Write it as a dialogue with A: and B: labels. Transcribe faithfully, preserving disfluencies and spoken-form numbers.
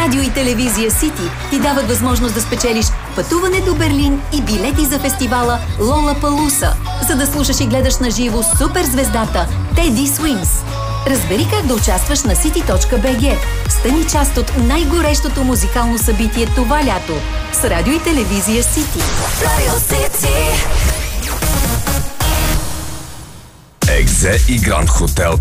A: Радио и телевизия Сити ти дават възможност да спечелиш пътуване до Берлин и билети за фестивала Лолапалуса, за да слушаш и гледаш на живо суперзвездата Теди Свинс. Разбери как да участваш на сити точка би джи. Стани част от най-горещото музикално събитие това лято с радио и телевизия Сити. Радио Сити.
B: Екзе и Гранд Хотел